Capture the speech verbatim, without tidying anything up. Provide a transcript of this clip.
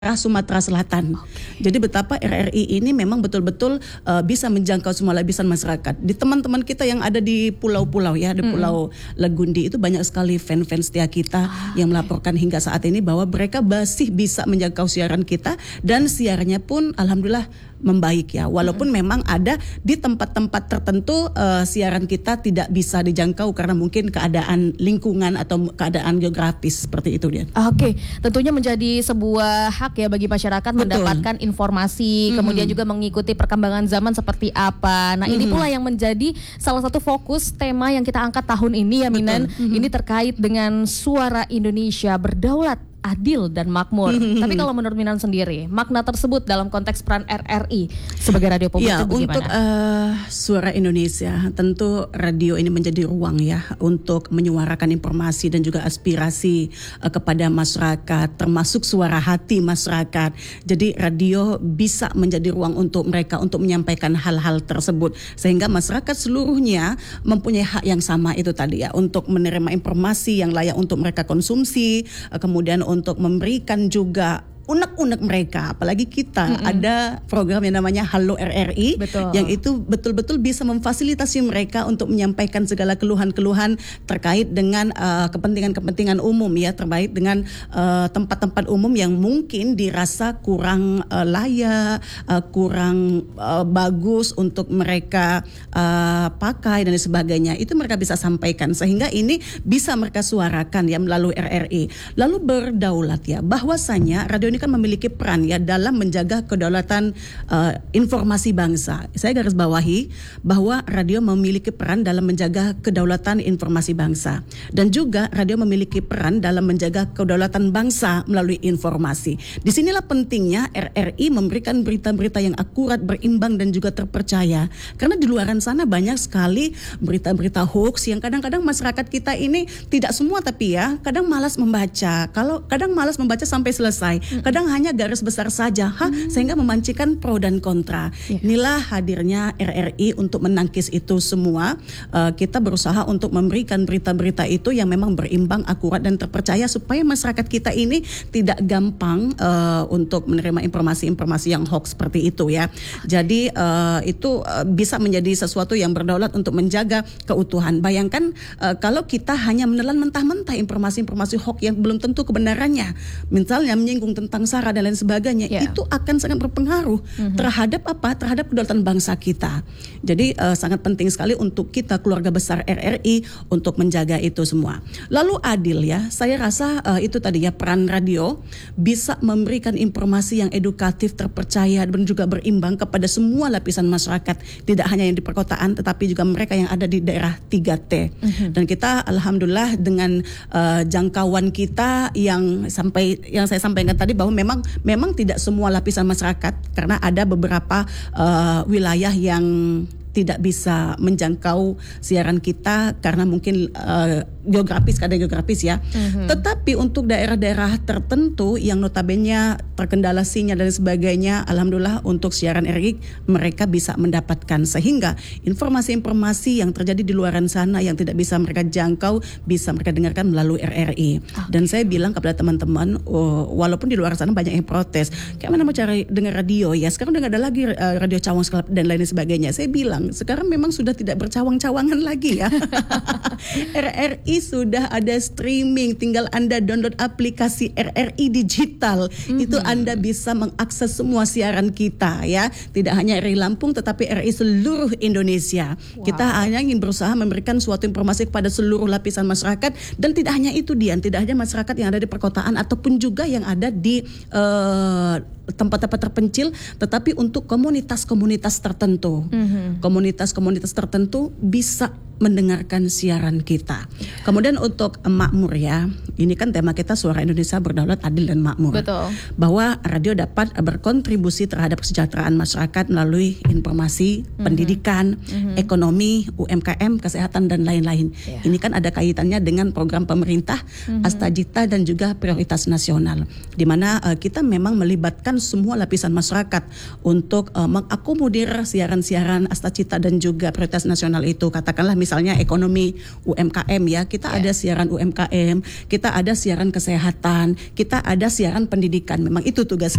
Sumatera Selatan. Jadi betapa R R I ini memang betul-betul uh, bisa menjangkau semua lapisan masyarakat. Di teman-teman kita yang ada di pulau-pulau ya, di Pulau mm-hmm. Legundi itu banyak sekali fan-fans setia kita ah, yang melaporkan hingga saat ini bahwa mereka masih bisa menjangkau siaran kita dan siarannya pun alhamdulillah membaik ya. Walaupun mm-hmm. memang ada di tempat-tempat tertentu uh, siaran kita tidak bisa dijangkau karena mungkin keadaan lingkungan atau keadaan geografis seperti itu dia. Oke, tentunya menjadi sebuah hak ya bagi masyarakat Betul. mendapatkan informasi, mm-hmm. kemudian juga mengikuti perkembangan zaman seperti apa. Nah, mm-hmm. ini pula yang menjadi salah satu fokus tema yang kita angkat tahun ini ya Minan. Mm-hmm. Ini terkait dengan suara Indonesia berdaulat, adil dan makmur. Mm-hmm. Tapi kalau menurut Minan sendiri, makna tersebut dalam konteks peran R R I sebagai radio publik ya, itu bagaimana? Untuk uh, suara Indonesia, tentu radio ini menjadi ruang ya untuk menyuarakan informasi dan juga aspirasi uh, kepada masyarakat, termasuk suara hati masyarakat. Jadi radio bisa menjadi ruang untuk mereka untuk menyampaikan hal-hal tersebut sehingga masyarakat seluruhnya mempunyai hak yang sama itu tadi ya untuk menerima informasi yang layak untuk mereka konsumsi, uh, kemudian untuk memberikan juga unek-unek mereka, apalagi kita mm-hmm. ada program yang namanya Halo R R I. Betul. Yang itu betul-betul bisa memfasilitasi mereka untuk menyampaikan segala keluhan-keluhan terkait dengan uh, kepentingan-kepentingan umum ya, terkait dengan uh, tempat-tempat umum yang mungkin dirasa kurang uh, layak, uh, kurang uh, bagus untuk mereka uh, pakai dan sebagainya. Itu mereka bisa sampaikan sehingga ini bisa mereka suarakan ya melalui R R I. Lalu berdaulat ya, bahwasanya radio ini kan memiliki peran ya dalam menjaga kedaulatan uh, informasi bangsa. Saya garis bawahi bahwa radio memiliki peran dalam menjaga kedaulatan informasi bangsa dan juga radio memiliki peran dalam menjaga kedaulatan bangsa melalui informasi. Disinilah pentingnya R R I memberikan berita-berita yang akurat, berimbang dan juga terpercaya. Karena di luaran sana banyak sekali berita-berita hoax yang kadang-kadang masyarakat kita ini tidak semua tapi ya kadang malas membaca. Kalau kadang malas membaca sampai selesai. Kadang hanya garis besar saja, ha, hmm. sehingga memancingkan pro dan kontra. Yeah. Inilah hadirnya R R I untuk menangkis itu semua. Uh, kita berusaha untuk memberikan berita-berita itu yang memang berimbang, akurat dan terpercaya supaya masyarakat kita ini tidak gampang uh, untuk menerima informasi-informasi yang hoax seperti itu ya. Jadi uh, itu uh, bisa menjadi sesuatu yang berdaulat untuk menjaga keutuhan. Bayangkan uh, kalau kita hanya menelan mentah-mentah informasi-informasi hoax yang belum tentu kebenarannya, misalnya menyinggung tentang SARA dan lain sebagainya, yeah. itu akan sangat berpengaruh mm-hmm. terhadap apa? Terhadap kedaulatan bangsa kita. Jadi uh, sangat penting sekali untuk kita keluarga besar R R I untuk menjaga itu semua. Lalu adil ya, saya rasa uh, itu tadi ya peran radio bisa memberikan informasi yang edukatif, terpercaya dan juga berimbang kepada semua lapisan masyarakat, tidak hanya yang di perkotaan tetapi juga mereka yang ada di daerah tiga T. Mm-hmm. Dan kita alhamdulillah dengan uh, jangkauan kita yang sampai yang saya sampaikan tadi bahwa memang memang tidak semua lapisan masyarakat karena ada beberapa uh, wilayah yang tidak bisa menjangkau siaran kita karena mungkin uh, geografis, keadaan geografis ya. Mm-hmm. Tetapi untuk daerah-daerah tertentu yang notabene terkendala sinyal dan sebagainya, alhamdulillah untuk siaran R R I mereka bisa mendapatkan sehingga informasi-informasi yang terjadi di luaran sana yang tidak bisa mereka jangkau bisa mereka dengarkan melalui R R I. Okay. Dan saya bilang kepada teman-teman, oh, walaupun di luar sana banyak yang protes, kayak mana mau cari dengar radio ya? Sekarang udah nggak ada lagi uh, radio cawang dan lain sebagainya. Saya bilang sekarang memang sudah tidak bercawang-cawangan lagi ya. R R I sudah ada streaming, tinggal Anda download aplikasi R R I digital. Mm-hmm. Itu Anda bisa mengakses semua siaran kita ya. Tidak hanya R R I Lampung tetapi R R I seluruh Indonesia. Wow. Kita hanya ingin berusaha memberikan suatu informasi kepada seluruh lapisan masyarakat dan tidak hanya itu Dian, tidak hanya masyarakat yang ada di perkotaan ataupun juga yang ada di uh, tempat-tempat terpencil, tetapi untuk komunitas-komunitas tertentu. Mm-hmm. Komunitas-komunitas tertentu bisa mendengarkan siaran kita. Kemudian untuk makmur ya, ini kan tema kita Suara Indonesia Berdaulat, Adil dan Makmur. Betul. Bahwa radio dapat berkontribusi terhadap kesejahteraan masyarakat melalui informasi, mm-hmm. pendidikan, mm-hmm. ekonomi, U M K M, kesehatan dan lain-lain. Yeah. Ini kan ada kaitannya dengan program pemerintah, mm-hmm. Astajita dan juga prioritas nasional, di mana uh, kita memang melibatkan semua lapisan masyarakat untuk uh, mengakomodir siaran-siaran Astacita dan juga prioritas nasional itu. Katakanlah misalnya ekonomi U M K M ya, kita yeah. ada siaran U M K M, kita ada siaran kesehatan, kita ada siaran pendidikan. Memang itu tugas